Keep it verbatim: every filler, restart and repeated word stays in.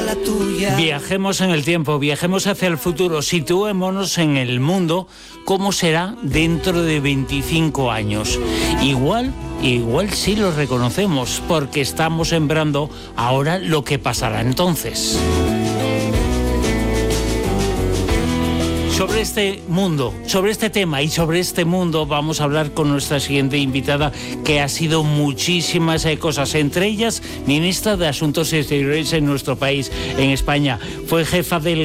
la tuya. Viajemos en el tiempo, viajemos hacia el futuro, situémonos en el mundo, ¿cómo será dentro de veinticinco años? Igual, igual sí lo reconocemos, porque estamos sembrando ahora lo que pasará entonces. Sobre este mundo, sobre este tema y sobre este mundo vamos a hablar con nuestra siguiente invitada, que ha sido muchísimas eh, cosas, entre ellas ministra de Asuntos Exteriores en nuestro país, en España. Fue jefa del